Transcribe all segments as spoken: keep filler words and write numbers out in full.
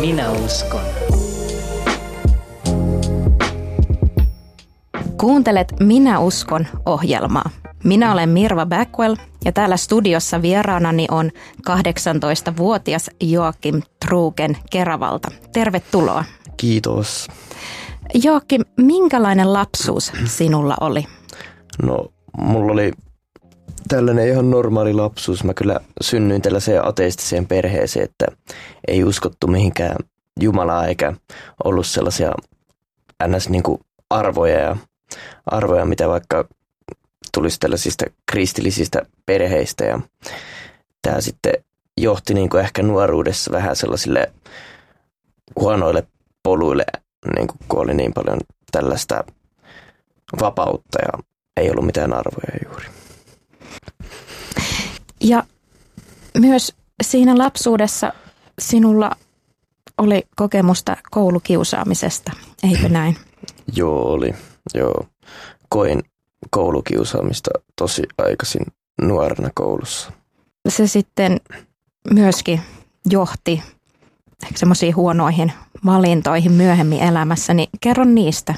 Minä uskon. Kuuntelet Minä uskon -ohjelmaa. Minä olen Mirva Backwell ja täällä studiossa vieraanani on kahdeksantoistavuotias Joakim Trugen Keravalta. Tervetuloa. Kiitos. Joakim, minkälainen lapsuus sinulla oli? No, mulla oli tällainen ihan normaali lapsuus. Mä kyllä synnyin tällaiseen ateistiseen perheeseen, että ei uskottu mihinkään Jumalaa eikä ollut sellaisia ns. Niin kuin arvoja ja arvoja, mitä vaikka tulisi tällaisista kristillisistä perheistä. Ja tämä sitten johti niin kuin ehkä nuoruudessa vähän sellaisille huonoille poluille, niin kuin kun oli niin paljon tällaista vapautta ja ei ollut mitään arvoja juuri. Ja myös siinä lapsuudessa sinulla oli kokemusta koulukiusaamisesta, eikö näin? Joo, oli. Joo. Koin koulukiusaamista tosi aikaisin nuorena koulussa. Se sitten myöskin johti semmoisiin huonoihin valintoihin myöhemmin elämässä, niin kerro niistä.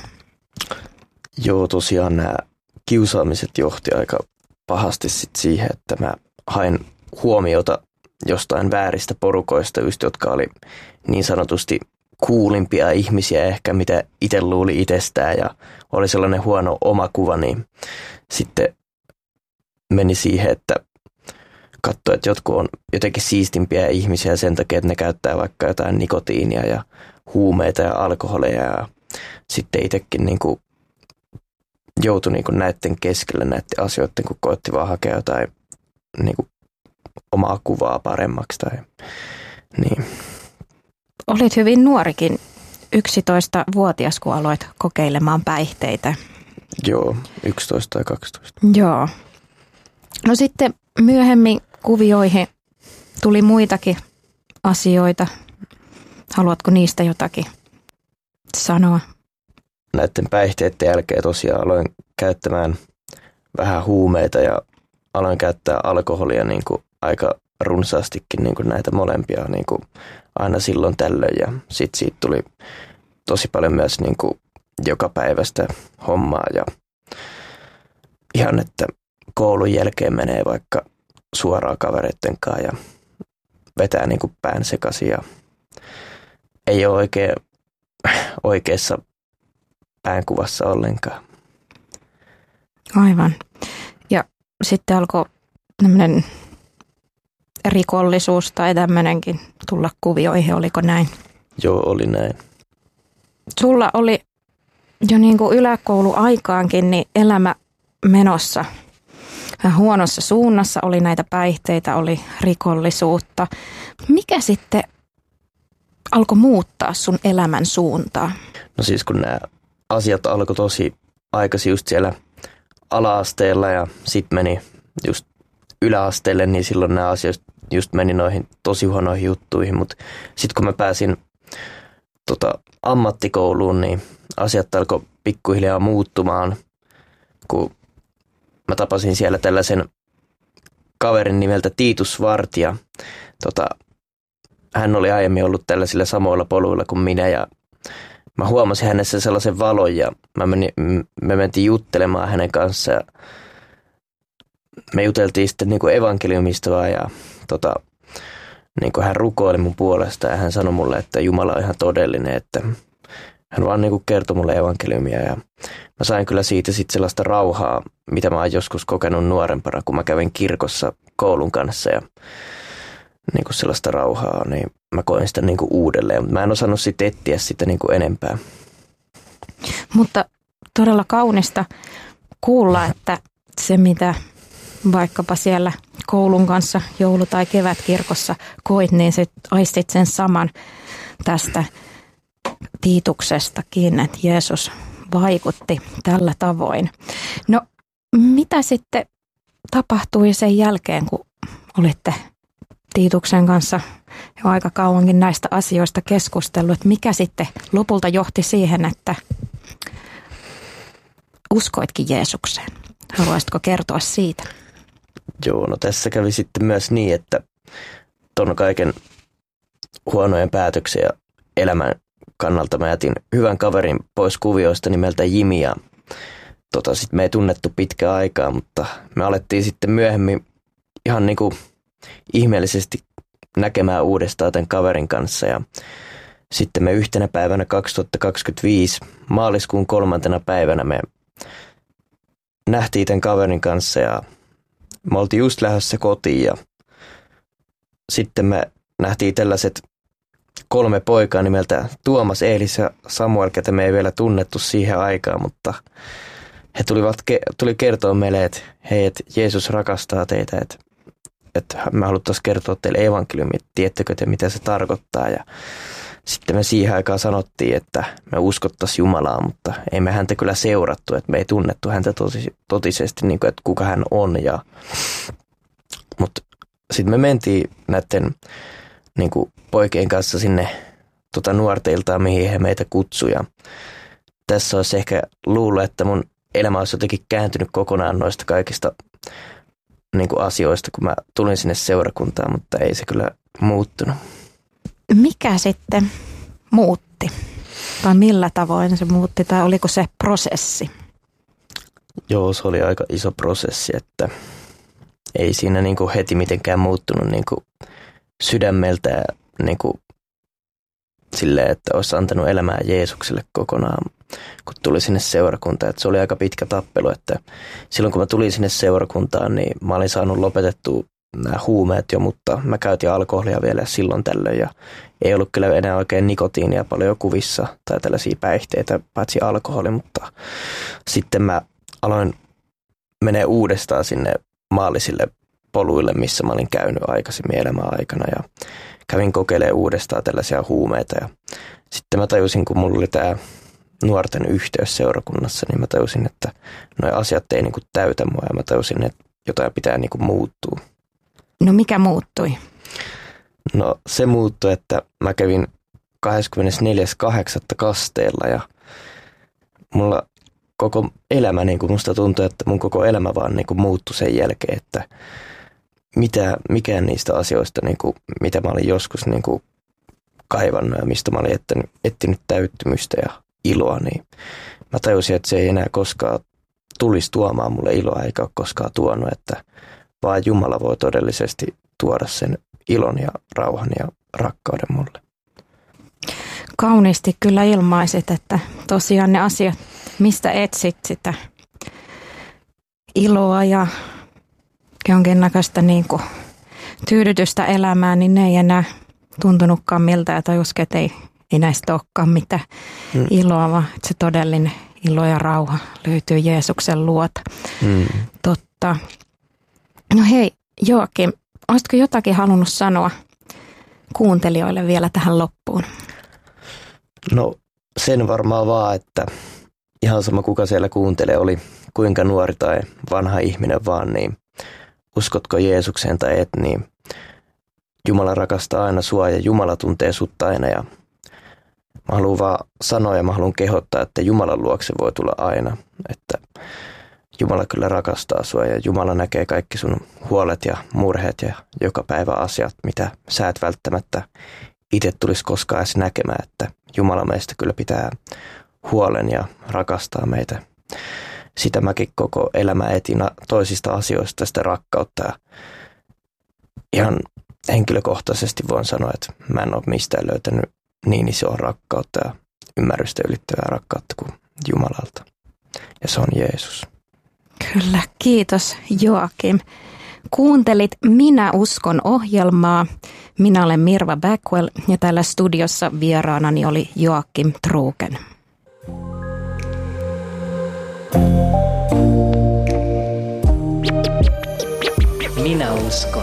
Joo, tosiaan nämä kiusaamiset johti aika pahasti sit siihen, että mä hain huomiota jostain vääristä porukoista, just jotka oli niin sanotusti kuulimpia ihmisiä ehkä, mitä itse luuli itsestään ja oli sellainen huono omakuva, niin sitten meni siihen, että katsoi, että jotkut on jotenkin siistimpiä ihmisiä sen takia, että ne käyttää vaikka jotain nikotiinia ja huumeita ja alkoholeja ja sitten itsekin niin kuin joutui niin kuin näiden keskelle näiden asioiden, kun koetti vaan hakea jotain niin kuin omaa kuvaa paremmaksi. Tai, niin. Olit hyvin nuorikin, yksitoistavuotias, kun aloit kokeilemaan päihteitä. Joo, yksitoista tai kaksitoista. Joo. No sitten myöhemmin kuvioihin tuli muitakin asioita. Haluatko niistä jotakin sanoa? Näiden päihteiden jälkeen tosiaan aloin käyttämään vähän huumeita ja aloin käyttää alkoholia niin kuin aika runsaastikin niin kuin näitä molempia niin kuin aina silloin tällöin. Ja sitten siitä tuli tosi paljon myös niin kuin jokapäiväistä hommaa ja ihan, että koulun jälkeen menee vaikka suoraan kavereiden kanssa ja vetää niin kuin pään sekaisin ja ei ole oikein oikeassa päänkuvassa ollenkaan. Aivan. Ja sitten alkoi tämmöinen rikollisuus tai tämmöinenkin tulla kuvioihin, oliko näin? Joo, oli näin. Sulla oli jo niin kuin yläkouluaikaankin niin elämä menossa vähän huonossa suunnassa, oli näitä päihteitä, oli rikollisuutta. Mikä sitten alkoi muuttaa sun elämän suuntaa? No siis kun nämä asiat alkoi tosi aikaisin just siellä ala-asteella ja sitten meni just yläasteelle, niin silloin nämä asiat just meni noihin tosi huonoihin juttuihin. Mutta sitten kun mä pääsin tota, ammattikouluun, niin asiat alkoi pikkuhiljaa muuttumaan, kun mä tapasin siellä tällaisen kaverin nimeltä Titus Vartija. Tota, hän oli aiemmin ollut tällaisilla samoilla poluilla kuin minä ja mä huomasin hänessä sellaisen valon ja mä menin, me mentiin juttelemaan hänen kanssaan ja me juteltiin sitten niin kuin evankeliumista vaan ja tota, niin kuin hän rukoili mun puolesta ja hän sanoi mulle, että Jumala on ihan todellinen, että hän vaan niin kuin kertoi mulle evankeliumia ja mä sain kyllä siitä sitten sellaista rauhaa, mitä mä oon joskus kokenut nuorempana, kun mä kävin kirkossa koulun kanssa ja niin kuin sellaista rauhaa, niin mä koin sitä niin kuin uudelleen, mutta mä en osannut sitten etsiä sitä niin kuin enempää. Mutta todella kaunista kuulla, että se mitä vaikkapa siellä koulun kanssa joulu- tai kevätkirkossa koit, niin sit aistit sen saman tästä Tiituksestakin, että Jeesus vaikutti tällä tavoin. No mitä sitten tapahtui sen jälkeen, kun olitte Tiituksen kanssa jo aika kauankin näistä asioista keskustellut, että mikä sitten lopulta johti siihen, että uskoitkin Jeesukseen? Haluaisitko kertoa siitä? Joo, no tässä kävi sitten myös niin, että ton kaiken huonojen päätöksiä elämän kannalta mä jätin hyvän kaverin pois kuvioista nimeltä Jimi ja tota, sit me ei tunnettu pitkää aikaa, mutta me alettiin sitten myöhemmin ihan niinku ihmeellisesti näkemään uudestaan tämän kaverin kanssa ja sitten me yhtenä päivänä kaksituhattakaksikymmentäviisi maaliskuun kolmantena päivänä me nähtiin tämän kaverin kanssa ja me oltiin just lähdössä kotiin ja sitten me nähtiin tällaiset kolme poikaa nimeltä Tuomas, Eelis ja Samuel, ketä me ei vielä tunnettu siihen aikaan, mutta he tulivat, tuli kertoa meille, että hei, että Jeesus rakastaa teitä, että, että me haluttaisiin kertoa teille evankeliumia, tiedättekö te mitä se tarkoittaa ja sitten me siihen aikaan sanottiin, että me uskottaisiin Jumalaa, mutta ei me häntä kyllä seurattu, että me ei tunnettu häntä tosi, totisesti, niin kuin, että kuka hän on. Ja, mutta sitten me mentiin näiden niin kuin poikien kanssa sinne tota nuorten iltaan, mihin he meitä kutsuja. Tässä olisi ehkä luullut, että mun elämä olisi jotenkin kääntynyt kokonaan noista kaikista niin kuin asioista, kun mä tulin sinne seurakuntaan, mutta ei se kyllä muuttunut. Mikä sitten muutti? Tai millä tavoin se muutti? Tai oliko se prosessi? Joo, se oli aika iso prosessi, että ei siinä niin kuin heti mitenkään muuttunut niin kuin sydämeltä niin kuin silleen, että olisi antanut elämää Jeesukselle kokonaan, kun tuli sinne seurakuntaan. Että se oli aika pitkä tappelu, että silloin kun mä tulin sinne seurakuntaan, niin mä olin saanut lopetettua nämä huumeet jo, mutta mä käytin alkoholia vielä silloin tällöin ja ei ollut kyllä enää oikein nikotiinia paljon kuvissa tai tällaisia päihteitä, paitsi alkoholi, mutta sitten mä aloin menee uudestaan sinne maallisille poluille, missä mä olin käynyt aikaisemmin elämän aikana ja kävin kokeilemaan uudestaan tällaisia huumeita ja sitten mä tajusin, kun mulla oli tämä nuorten yhteys seurakunnassa, niin mä tajusin, että nuo asiat ei niinku täytä mua ja mä tajusin, että jotain pitää niinku muuttua. No mikä muuttui? No se muuttui, että mä kävin kahdeskymmenesneljäs kahdeksatta kasteella ja mulla koko elämä, niin kuin musta tuntui, että mun koko elämä vaan niin kuin muuttui sen jälkeen, että mitä, mikään niistä asioista, niin kuin, mitä mä olin joskus niin kuin kaivannut ja mistä mä olin etsinyt, etsinyt täyttymystä ja iloa, niin mä tajusin, että se ei enää koskaan tulisi tuomaan mulle iloa eikä ole koskaan tuonut, että vaan Jumala voi todellisesti tuoda sen ilon ja rauhan ja rakkauden mulle. Kauniisti kyllä ilmaisit, että tosiaan ne asiat, mistä etsit sitä iloa ja jonkinnäköistä niin kuin tyydytystä elämään, niin ne ei enää tuntunutkaan miltä, että uskon, että ei, ei näistä olekaan mitään mm. iloa, vaan että se todellinen ilo ja rauha löytyy Jeesuksen luota. Mm. Totta. No hei Joakim, olisitko jotakin halunnut sanoa kuuntelijoille vielä tähän loppuun? No sen varmaan vaan, että ihan sama kuka siellä kuuntelee, oli kuinka nuori tai vanha ihminen vaan, niin uskotko Jeesukseen tai et, niin Jumala rakastaa aina sua ja Jumala tuntee sut aina ja mä haluan vaan sanoa ja mä haluan kehottaa, että Jumalan luokse voi tulla aina, että Jumala kyllä rakastaa sua ja Jumala näkee kaikki sun huolet ja murheet ja joka päivä asiat, mitä sä et välttämättä itse tulisi koskaan edes näkemään, että Jumala meistä kyllä pitää huolen ja rakastaa meitä. Sitä mäkin koko elämä etin toisista asioista sitä rakkautta. Ja ihan henkilökohtaisesti voin sanoa, että mä en ole mistään löytänyt niin isoa rakkautta ja ymmärrystä ylittävää rakkautta kuin Jumalalta. Ja se on Jeesus. Kyllä, kiitos Joakim. Kuuntelit Minä uskon -ohjelmaa. Minä olen Mirva Backwell ja täällä studiossa vieraanani oli Joakim Truuken. Minä uskon.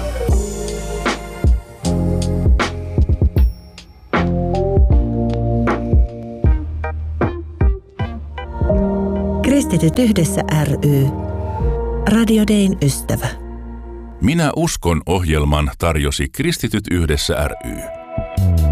Kristityt yhdessä ry. Radio Dayn ystävä. Minä uskon -ohjelman tarjosi Kristityt yhdessä ry.